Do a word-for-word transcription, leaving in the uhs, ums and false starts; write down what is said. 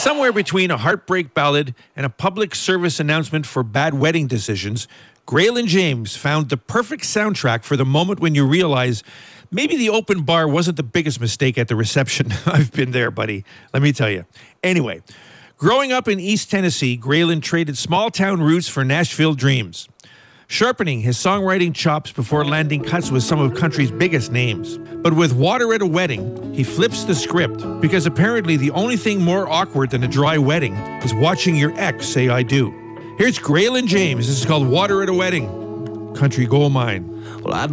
Somewhere between a heartbreak ballad and a public service announcement for bad wedding decisions, Graylin James found the perfect soundtrack for the moment when you realize maybe the open bar wasn't the biggest mistake at the reception. I've been there, buddy. Let me tell you. Anyway, growing up in East Tennessee, Graylin traded small-town roots for Nashville dreams, sharpening his songwriting chops before landing cuts with some of country's biggest names. But with Water at a Wedding, he flips the script, because apparently the only thing more awkward than a dry wedding is watching your ex say I do. Here's Graylin James. This is called Water at a Wedding, Country Gold Mine. Well, I